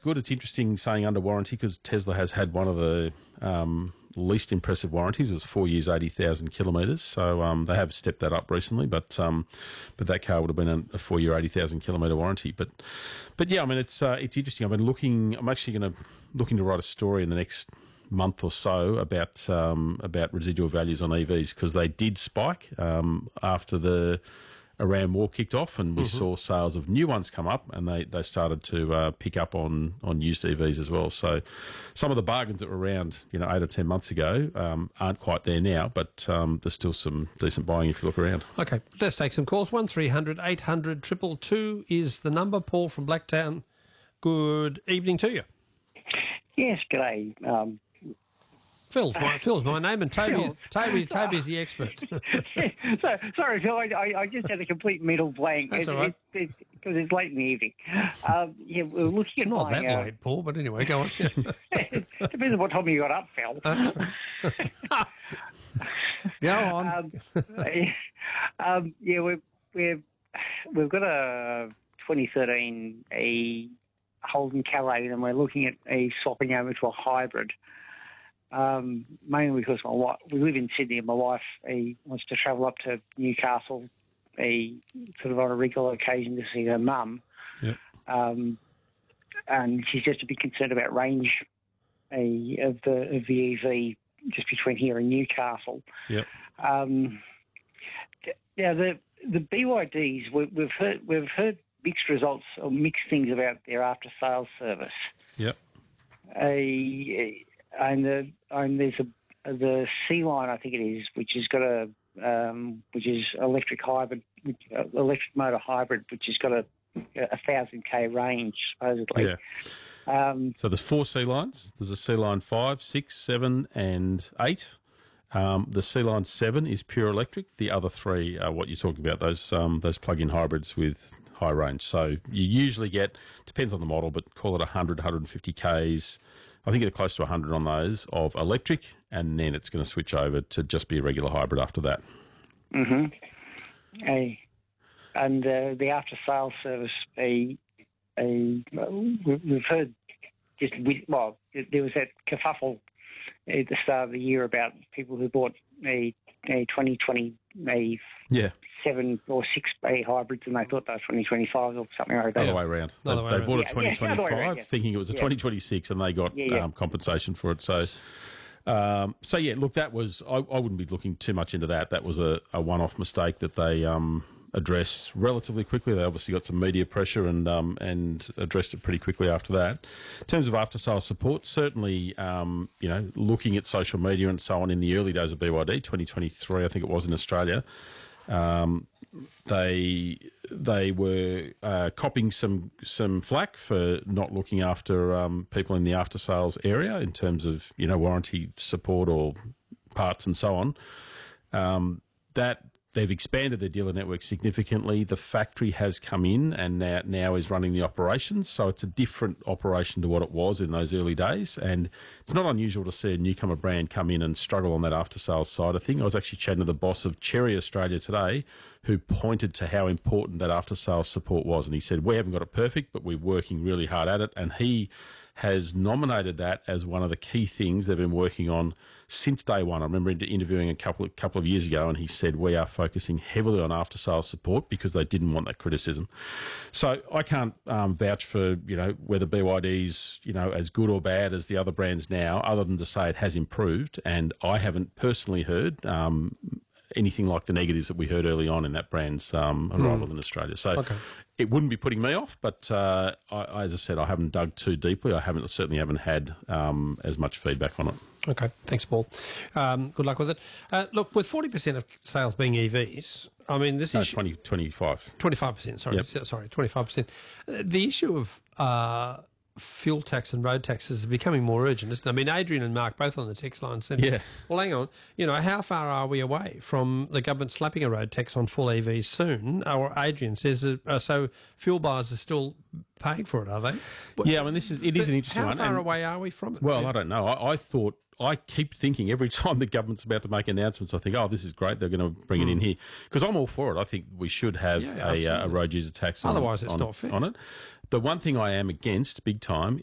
good. It's interesting saying under warranty because Tesla has had one of the least impressive warranties. It was 4 years, 80,000 kilometres. So they have stepped that up recently, but that car would have been a 4 year, 80,000 kilometre warranty. But yeah, I mean, it's interesting. I'm actually looking to write a story in the next month or so about residual values on EVs because they did spike after the Iran war kicked off, and we saw sales of new ones come up, and they started to pick up on used EVs as well. So some of the bargains that were around 8 or 10 months ago aren't quite there now, but there's still some decent buying if you look around. Okay, let's take some calls. 1300 800 222 is the number. Paul from Blacktown, good evening to you. Yes, g'day. Phil's my name, and Toby's the expert. Sorry, Phil, I just had a complete mental blank. That's all right. Because it's late in the evening. We're looking It's at not buying, that late, Paul, but anyway, go on. depends on what time you got up, Phil. Go on. We've got a 2013 a Holden Calais, and we're looking at swapping over to a hybrid. Mainly because we live in Sydney, and my wife wants to travel up to Newcastle sort of on a regular occasion to see her mum. Yep. And she's just a bit concerned about range of the EV just between here and Newcastle. Yep. Now the BYDs, we've heard mixed results or mixed things about their after sales service. Yep. And there's the C-Line, I think it is, which has got which is electric motor hybrid, which has got a 1,000k range supposedly. Yeah. So there's 4 C-Lines. There's a C-Line 5, 6, 7, and 8. The C-Line 7 is pure electric. The other 3 are what you're talking about, those plug-in hybrids with high range. So you usually get, depends on the model, but call it 100, 150 Ks. I think it's close to 100 on those of electric, and then it's going to switch over to just be a regular hybrid after that. Mm-hmm. And the after-sales service, we've heard there was that kerfuffle at the start of the year about people who bought a 2020 7 or 6 hybrids, and they thought they were 2025 or something like that. Other way around. They bought a 2025 thinking it was a 2026, and they got compensation for it. So look, that was I wouldn't be looking too much into that. That was a one-off mistake that they addressed relatively quickly. They obviously got some media pressure and addressed it pretty quickly after that. In terms of after-sales support, certainly, looking at social media and so on in the early days of BYD, 2023, I think it was in Australia, they were copping some flack for not looking after people in the after-sales area in terms of, warranty support or parts and so on. That they've expanded their dealer network significantly. The factory has come in and now is running the operations. So it's a different operation to what it was in those early days. And it's not unusual to see a newcomer brand come in and struggle on that after-sales side of thing. I was actually chatting to the boss of Chery Australia today, who pointed to how important that after-sales support was. And he said, we haven't got it perfect, but we're working really hard at it. And he has nominated that as one of the key things they've been working on since day one. I remember interviewing a couple of years ago, and he said, we are focusing heavily on after-sales support because they didn't want that criticism. So I can't vouch for, whether BYD's, as good or bad as the other brands now, other than to say it has improved. And I haven't personally heard anything like the negatives that we heard early on in that brand's arrival in Australia. So it wouldn't be putting me off, but as I said, I haven't dug too deeply. I certainly haven't had as much feedback on it. Okay, thanks, Paul. Good luck with it. Look, with 40% of sales being EVs, I mean, this is 25%. 25%, sorry. Yep. Sorry, 25%. The issue of fuel tax and road taxes is becoming more urgent, isn't it? I mean, Adrian and Mark both on the text line said, well, hang on, how far are we away from the government slapping a road tax on full EVs soon? Or Adrian says, so fuel buyers are still paying for it, are they? Yeah, I mean, it is an interesting one. How far away are we from it? Well, I don't know. I keep thinking every time the government's about to make announcements, I think, this is great, they're going to bring it in here. Because I'm all for it. I think we should have a road user tax Otherwise, it's not fair. on it. The one thing I am against, big time,